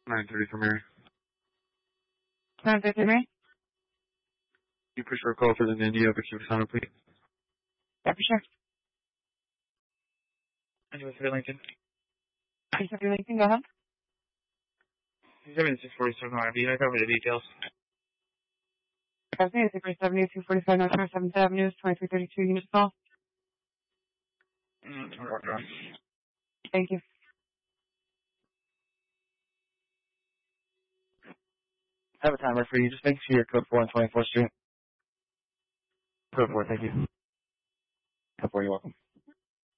9:30 for Mary. 9:30, Mary? You push for a call for the India, but keep us on, please. Yeah, for sure. And you with Lincoln? 370 Lincoln, go ahead. 7647 RV, I cover the details. 247 North 7th Avenue, 2332 Unit Call. Thank you. I have a timer for you. Just make sure you're code 4 on 24th Street. Code 4, thank you. Code 4, you're welcome.